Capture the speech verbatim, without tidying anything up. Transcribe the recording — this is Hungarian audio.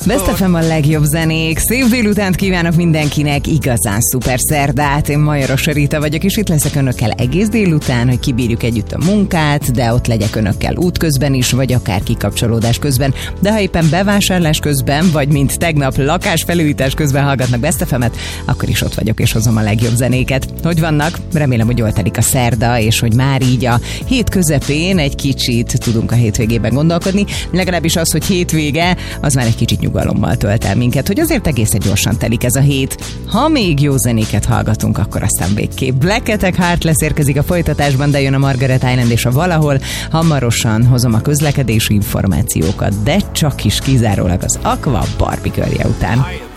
Best ef em a legjobb zenék. Szép délutánt kívánok mindenkinek, igazán szuper szerdát. Én Majoros Rita vagyok, és itt leszek önökkel egész délután, hogy kibírjuk együtt a munkát, de ott legyek önökkel útközben is, vagy akár kikapcsolódás közben. De ha éppen bevásárlás közben, vagy mint tegnap lakásfelújítás közben hallgatnak Best ef emet, akkor is ott vagyok, és hozom a legjobb zenéket. Hogy vannak? Remélem, hogy jól telik a szerda, és hogy már így a hét közepén egy kicsit tudunk a hétvégében gondolkodni. Legalábbis az, hogy hétvége, az már egy kicsit nyugalommal tölt el minket, hogy azért egészen gyorsan telik ez a hét. Ha még jó zenéket hallgatunk, akkor aztán végképp. Black Attack Heartless érkezik a folytatásban, de jön a Margaret Island és a Valahol. Hamarosan hozom a közlekedési információkat, de csak is kizárólag az Aqua Barbie körje után.